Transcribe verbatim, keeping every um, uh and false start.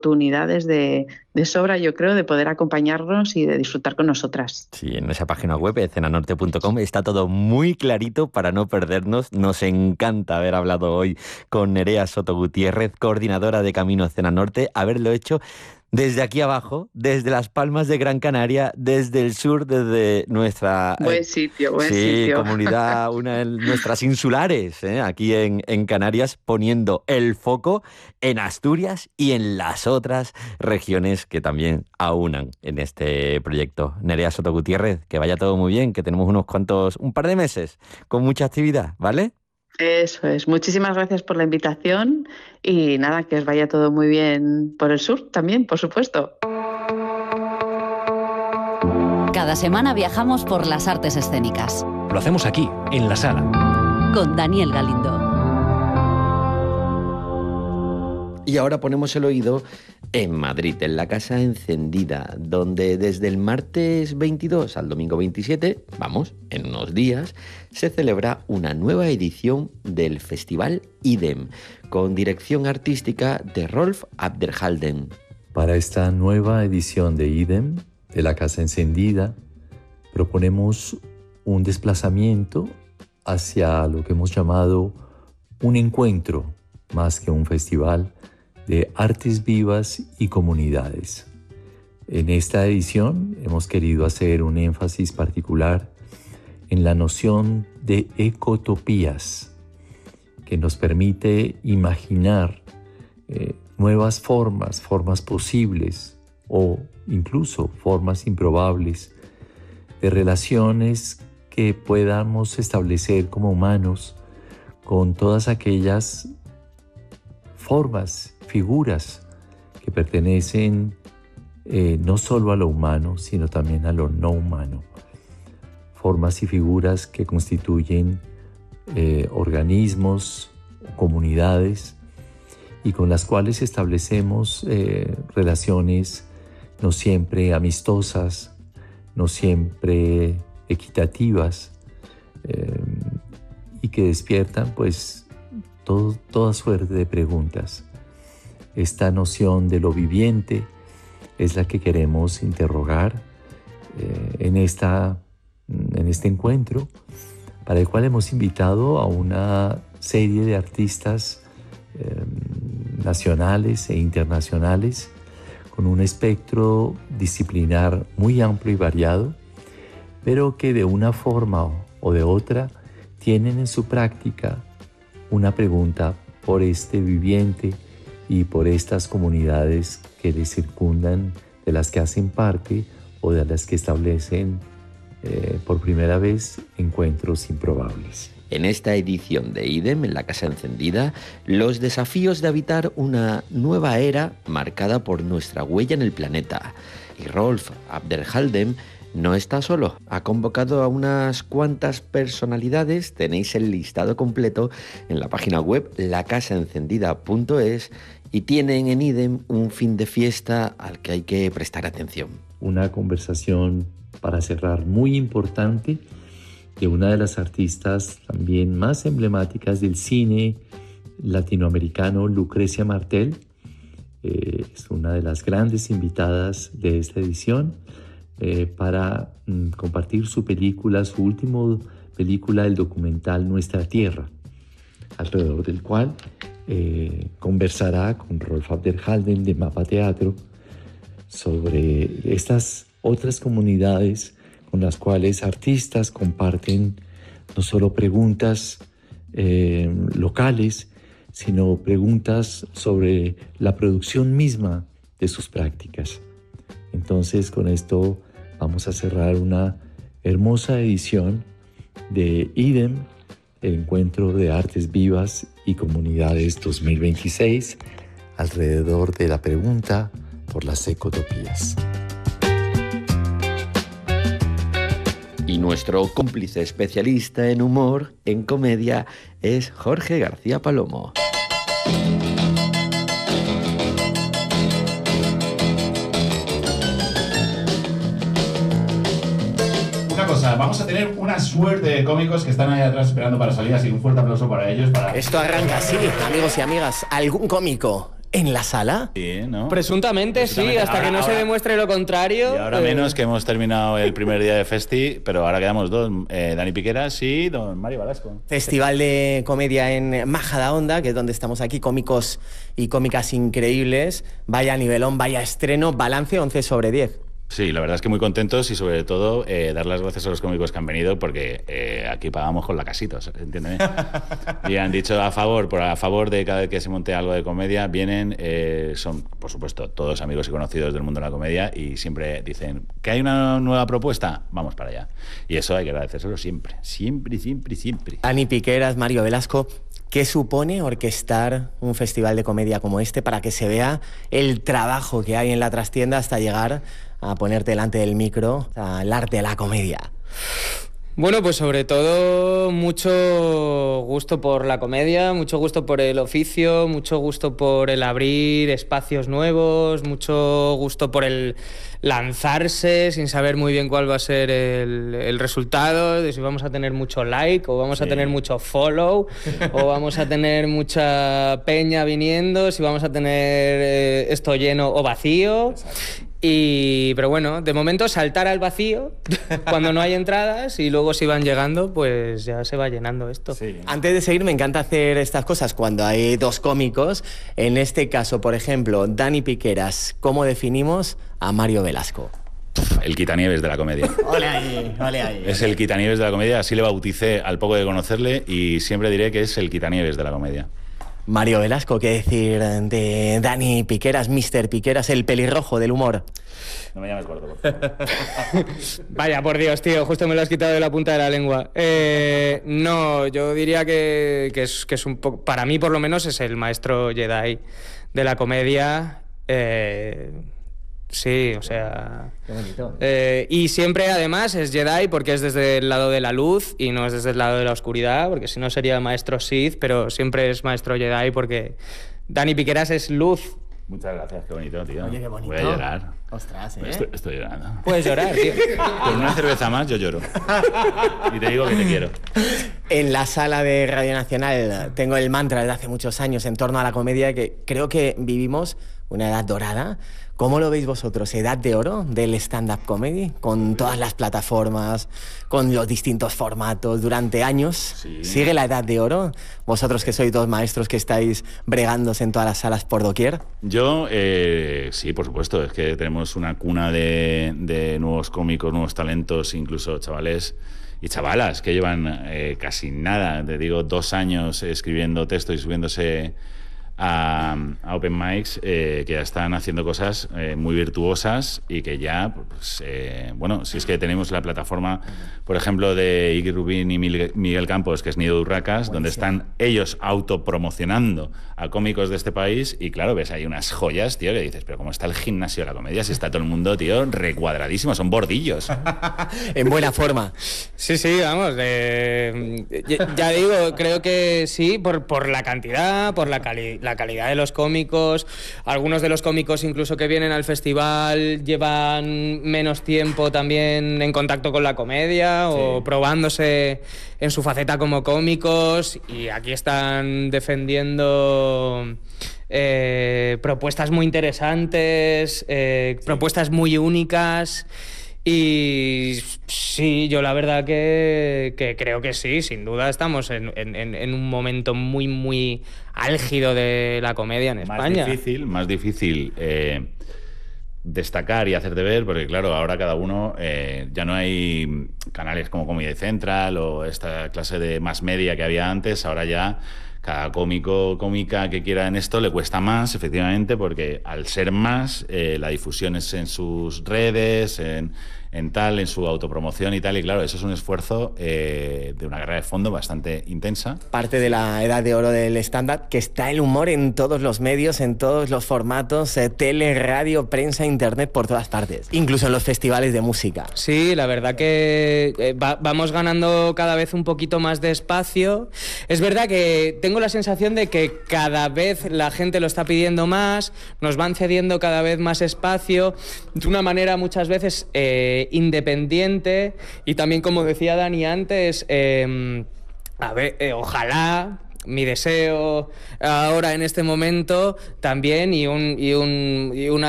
oportunidades de, de sobra, yo creo, de poder acompañarnos y de disfrutar con nosotras. Sí, en esa página web, escenanorte punto com, está todo muy clarito para no perdernos. Nos encanta haber hablado hoy con Nerea Soto Gutiérrez, coordinadora de Camino Escena Norte, haberlo hecho desde aquí abajo, desde Las Palmas de Gran Canaria, desde el sur, desde nuestra... Buen eh, sitio, buen sí, sitio. comunidad, una de nuestras insulares, ¿eh? Aquí en, en Canarias, poniendo el foco en Asturias y en las otras regiones que también aunan en este proyecto. Nerea Soto Gutiérrez, que vaya todo muy bien, que tenemos unos cuantos, un par de meses con mucha actividad, ¿vale? Eso es. Muchísimas gracias por la invitación y nada, que os vaya todo muy bien por el sur también, por supuesto. Cada semana viajamos por las artes escénicas. Lo hacemos aquí, en La Sala. Con Daniel Galindo. Y ahora ponemos el oído en Madrid, en la Casa Encendida, donde desde el martes veintidós al domingo veintisiete, vamos, en unos días, se celebra una nueva edición del Festival IDEM, con dirección artística de Rolf Abderhalden. Para esta nueva edición de IDEM, de la Casa Encendida, proponemos un desplazamiento hacia lo que hemos llamado un encuentro, más que un festival, de artes vivas y comunidades. En esta edición hemos querido hacer un énfasis particular en la noción de ecotopías, que nos permite imaginar eh, nuevas formas, formas posibles o incluso formas improbables de relaciones que podamos establecer como humanos con todas aquellas formas, figuras que pertenecen eh, no solo a lo humano, sino también a lo no humano. Formas y figuras que constituyen eh, organismos, comunidades, y con las cuales establecemos eh, relaciones no siempre amistosas, no siempre equitativas, eh, y que despiertan pues todo, toda suerte de preguntas. Esta noción de lo viviente es la que queremos interrogar eh, en, esta, en este encuentro, para el cual hemos invitado a una serie de artistas eh, nacionales e internacionales con un espectro disciplinar muy amplio y variado, pero que de una forma o de otra tienen en su práctica una pregunta por este viviente y por estas comunidades que les circundan, de las que hacen parte o de las que establecen eh, por primera vez encuentros improbables. En esta edición de IDEM, en la Casa Encendida, los desafíos de habitar una nueva era marcada por nuestra huella en el planeta. Y Rolf Abderhalden no está solo, ha convocado a unas cuantas personalidades. Tenéis el listado completo en la página web la casa encendida punto es y tienen en IDEM un fin de fiesta al que hay que prestar atención. Una conversación para cerrar muy importante de una de las artistas también más emblemáticas del cine latinoamericano, Lucrecia Martel. Eh, es una de las grandes invitadas de esta edición eh, para mm, compartir su película, su última película, el documental Nuestra Tierra, alrededor del cual eh, conversará con Rolf Abderhalden de Mapa Teatro sobre estas otras comunidades con las cuales artistas comparten no solo preguntas eh, locales, sino preguntas sobre la producción misma de sus prácticas. Entonces, con esto vamos a cerrar una hermosa edición de IDEM, el Encuentro de Artes Vivas y Comunidades dos mil veintiséis, alrededor de la pregunta por las ecotopías. Y nuestro cómplice especialista en humor, en comedia, es Jorge García Palomo. Una cosa, vamos a tener una suerte de cómicos que están ahí atrás esperando para salir, así que un fuerte aplauso para ellos. Para... Esto arranca así, amigos y amigas. Algún cómico en la sala. Sí, ¿no? Presuntamente, Presuntamente sí, hasta ahora, que no ahora, se demuestre lo contrario. Y ahora eh... menos que hemos terminado el primer día de Festi, pero ahora quedamos dos, eh, Dani Piqueras y don Mario Velasco. Festival de comedia en Majadahonda, que es donde estamos aquí, cómicos y cómicas increíbles. Vaya nivelón, vaya estreno, balance once sobre diez. Sí, la verdad es que muy contentos y sobre todo eh, dar las gracias a los cómicos que han venido porque eh, aquí pagamos con la casita, ¿entiendes? Y han dicho a favor, por a favor de cada vez que se monte algo de comedia, vienen, eh, son por supuesto todos amigos y conocidos del mundo de la comedia y siempre dicen que hay una nueva propuesta, vamos para allá. Y eso hay que agradecérselo siempre, siempre, siempre, siempre. Dani Piqueras, Mario Velasco, ¿qué supone orquestar un festival de comedia como este para que se vea el trabajo que hay en la trastienda hasta llegar a ponerte delante del micro, al arte de la comedia? Bueno, pues sobre todo mucho gusto por la comedia, mucho gusto por el oficio, mucho gusto por el abrir espacios nuevos, mucho gusto por el lanzarse sin saber muy bien cuál va a ser el, el resultado, de si vamos a tener mucho like o vamos sí. a tener mucho follow o vamos a tener mucha peña viniendo, si vamos a tener eh, esto lleno o vacío. Exacto. Y, pero bueno, de momento saltar al vacío cuando no hay entradas y luego si van llegando, pues ya se va llenando esto. Sí. Antes de seguir, me encanta hacer estas cosas cuando hay dos cómicos. En este caso, por ejemplo, Dani Piqueras, ¿cómo definimos a Mario Velasco? El quitanieves de la comedia. Ole ahí, ole ahí. Es el quitanieves de la comedia, así le bauticé al poco de conocerle y siempre diré que es el quitanieves de la comedia. Mario Velasco, ¿qué decir de Dani Piqueras, mister Piqueras, el pelirrojo del humor? No me llames gordo, por favor. Vaya, por Dios, tío, justo me lo has quitado de la punta de la lengua. Eh, no, yo diría que, que, es, que es un poco, para mí por lo menos es el maestro Jedi de la comedia. Eh, sí, o sea... Qué bonito. Eh, y siempre, además, es Jedi porque es desde el lado de la luz y no es desde el lado de la oscuridad, porque si no sería maestro Sith, pero siempre es maestro Jedi porque Dani Piqueras es luz. Muchas gracias, qué bonito, tío. Oye, qué bonito. Voy a llorar. Ostras, ¿eh? Estoy, estoy llorando. Puedes llorar, tío. Con una cerveza más yo lloro. Y te digo que te quiero. En la sala de Radio Nacional tengo el mantra desde hace muchos años en torno a la comedia que creo que vivimos una edad dorada. ¿Cómo lo veis vosotros? ¿Edad de oro del stand-up comedy? Con todas las plataformas, con los distintos formatos durante años. Sí. ¿Sigue la edad de oro? Vosotros que sois dos maestros que estáis bregándose en todas las salas por doquier. Yo, eh, sí, por supuesto. Es que tenemos una cuna de, de nuevos cómicos, nuevos talentos, incluso chavales y chavalas que llevan eh, casi nada, te digo, dos años escribiendo texto y subiéndose a, a Open Mics, eh, que ya están haciendo cosas eh, muy virtuosas y que ya, pues, eh, bueno, si es que tenemos la plataforma, por ejemplo, de Iggy Rubín y Miguel Campos, que es Nido de Urracas, Buenísimo. Donde están ellos autopromocionando a cómicos de este país y claro, ves ahí unas joyas, tío, que dices, pero ¿cómo está el gimnasio de la comedia? Si está todo el mundo, tío, recuadradísimo, son bordillos. En buena forma. Sí, sí, vamos, eh, ya, ya digo, creo que sí, por, por la cantidad, por la calidad, la calidad de los cómicos. Algunos de los cómicos incluso que vienen al festival llevan menos tiempo también en contacto con la comedia sí. o probándose en su faceta como cómicos y aquí están defendiendo eh, propuestas muy interesantes, eh, sí. propuestas muy únicas. Y sí, yo la verdad que, que creo que sí, sin duda estamos en, en, en un momento muy, muy álgido de la comedia en España. Más difícil, más difícil eh, destacar y hacerte ver, porque claro, ahora cada uno, eh, ya no hay canales como Comedy Central o esta clase de mass media que había antes, ahora ya cada cómico o cómica que quiera en esto le cuesta más, efectivamente, porque al ser más, eh, la difusión es en sus redes, en, en tal, en su autopromoción y tal, y claro, eso es un esfuerzo eh, de una carrera de fondo bastante intensa. Parte de la edad de oro del stand-up, que está el humor en todos los medios, en todos los formatos, eh, tele, radio, prensa, internet, por todas partes, incluso en los festivales de música. Sí, la verdad que eh, va, vamos ganando cada vez un poquito más de espacio. Es verdad que tengo la sensación de que cada vez la gente lo está pidiendo más, nos van cediendo cada vez más espacio, de una manera muchas veces eh, independiente y también, como decía Dani antes, eh, a ver, eh, ojalá mi deseo ahora en este momento también y, un, y, un, y una